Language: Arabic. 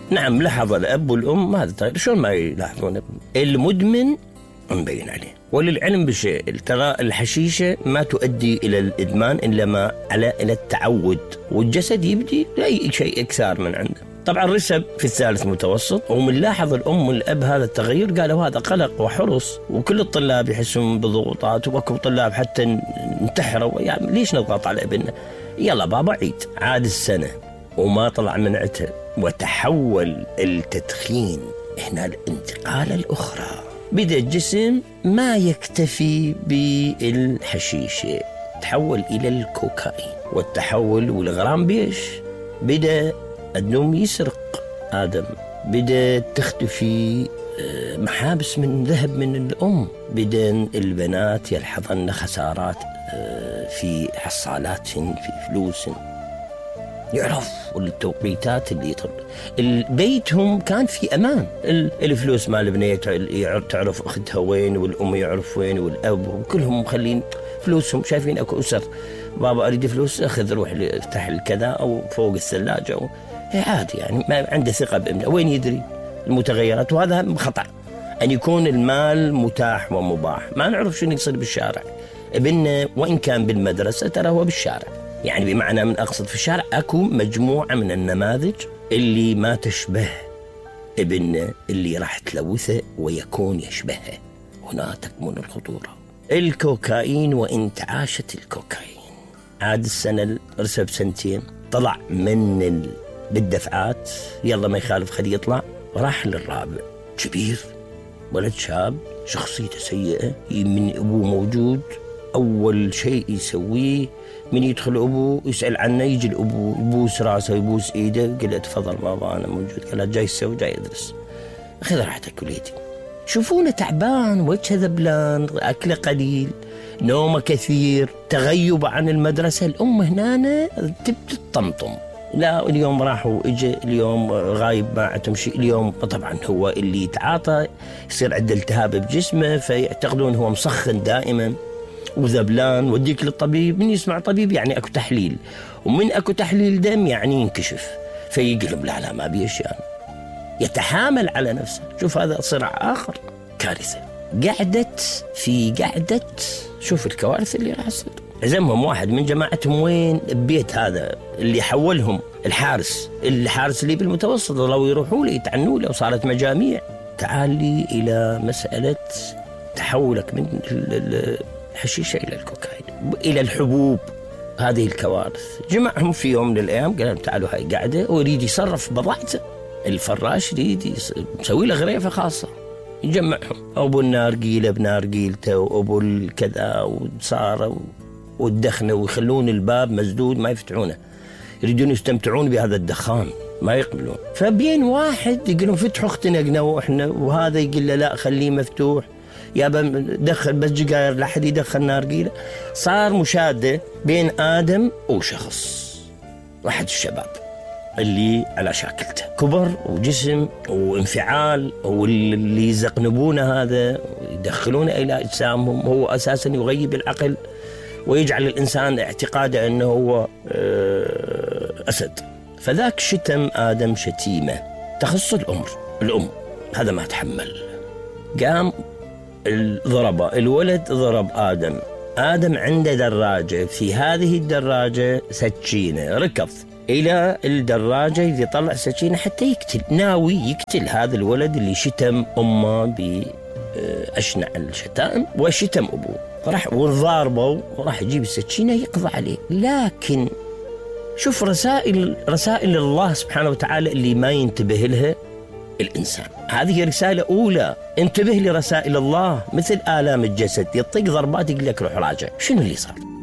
نعم لاحظ الأب والأم هذا التغير. شلون ما يلاحظون؟ المدمن مبين عليه. وللعلم بشيء، ترى الحشيشة ما تؤدي إلى الإدمان إلا ما إلى التعود، والجسد يبدي أي شيء إكثار من عنده. طبعا رسب في الثالث متوسط، ومنلاحظ الأم والأب هذا التغير قالوا هذا قلق وحرص، وكل الطلاب يحسون بضغوطات، وأكو طلاب حتى انتحروا. يعني ليش نضغط على ابننا؟ يلا بابا عيد. عاد السنة وما طلع من عتب، وتحول التدخين هنا الانتقالة الأخرى. بدأ الجسم ما يكتفي بالحشيشة، تحول إلى الكوكايين، والتحول والغرام بيش. بدأ النوم يسرق آدم، بدأ تختفي محابس من ذهب من الأم، بدأ البنات يلحظن خسارات في حصالاتهن، في فلوسهن، يعرف التوقيتات اللي بيتهم كان في أمان. الفلوس مال البنية تعرف أختها وين، والأم يعرف وين، والأب، وكلهم مخلين فلوسهم. شايفين أكو أسر بابا أريد فلوس، أخذ روح افتح الكذا أو فوق الثلاجة عادي، يعني ما عنده ثقة بابنه. وين يدري المتغيرات؟ وهذا خطأ أن يكون المال متاح ومباح. ما نعرف شنو يصير بالشارع. ابننا وإن كان بالمدرسة ترى هو بالشارع، يعني بمعنى من أقصد في الشارع أكو مجموعة من النماذج اللي ما تشبه ابننا، اللي راح تلوثه ويكون يشبهه. هنا تكمن الخطورة. الكوكايين وانتعاشة الكوكايين. عاد السنة رسب سنتين، طلع من بالدفعات، يلا ما يخالف خليه يطلع، راح للرابع. كبير، ولد شاب، شخصيته سيئة، من أبوه موجود. أول شيء يسويه من يدخل أبوه يسأل عنه، يجي الأبو يبوس راسه يبوس إيده، قال له تفضل بابا أنا موجود. قال له جاي يسوي؟ جاي يدرس. أخذ راحتك كليتي. شوفونه تعبان، وجهه ذبلان، أكله قليل، نومه كثير، تغيب عن المدرسة. الأم هنا تبدأ تطمطم، لا اليوم راح وإجا، اليوم غايب ما تمشي اليوم. طبعا هو اللي يتعاطى يصير عنده التهاب بجسمه، فيعتقدون هو مسخن دائما وذبلان. وديك للطبيب، من يسمع طبيب يعني أكو تحليل، ومن أكو تحليل دم يعني ينكشف، فيقلب لا ما بيش، يعني يتحامل على نفسه. شوف هذا صراع آخر، كارثة. قعدة شوف الكوارث اللي راح تصير. عزمهم واحد من جماعتهم وين؟ ببيت هذا اللي حولهم الحارس اللي بالمتوسط، لو يروحوا له يتعنوا له، وصارت مجاميع. تعال لي إلى مسألة تحولك من الحشيشة إلى الكوكايين إلى الحبوب. هذه الكوارث. جمعهم في يوم من الأيام، قال لهم تعالوا هاي قاعدة، ويريد يصرف بضاعته. الفراش يريد يسوي له غريفة خاصة، يجمعهم. أبو النارقيلة بنارقيلته، وأبو الكذا، وصار والدخنة، ويخلون الباب مسدود ما يفتحونه، يريدون يستمتعون بهذا الدخان ما يقبلون. فبين واحد يقولون فتحوا اختنا وإحنا، وهذا يقول له لا خليه مفتوح، يابا دخل بس جقاير، لا حد يدخل نارقيلة. صار مشادة بين آدم وشخص واحد الشباب اللي على شاكلته، كبر وجسم وانفعال، واللي يزقنبونه هذا يدخلونه إلى أجسامهم. هو أساسا يغيب العقل ويجعل الإنسان اعتقاده أنه هو أسد. فذاك شتم آدم شتيمة تخص الأم، هذا ما تحمل، قام ضربه. الولد ضرب آدم عنده دراجة، في هذه الدراجة سكينة، ركض إلى الدراجة يطلع سكينة حتى يقتل، ناوي يقتل هذا الولد اللي شتم أمه بأشنع الشتائم وشتم أبوه. راح وضاربه، وراح يجيب السكينة يقضى عليه. لكن شوف رسائل الله سبحانه وتعالى اللي ما ينتبه لها الإنسان. هذه رسالة أولى، انتبه لرسائل الله. مثل آلام الجسد، يطق ضربات يقول لك روح راجع. شنو اللي صار؟